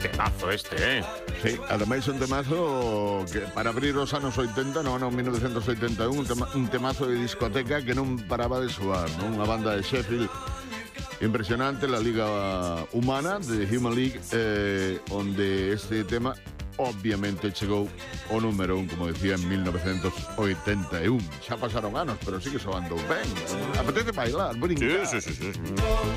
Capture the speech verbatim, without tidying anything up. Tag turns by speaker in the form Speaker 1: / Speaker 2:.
Speaker 1: Temazo este, eh?
Speaker 2: Sí, ademais un temazo que para abrir os anos oitenta, no ano mil novecientos oitenta e un, un, tema, un temazo de discoteca que non paraba de soar, non? Unha banda de Sheffield impresionante, la Liga Humana de Human League, eh, onde este tema obviamente chegou o número un, como decía, en mil novecientos oitenta e un. Xa pasaron anos, pero sigue soando ben. Apetece bailar, brincar.
Speaker 1: Sí, sí, sí, sí.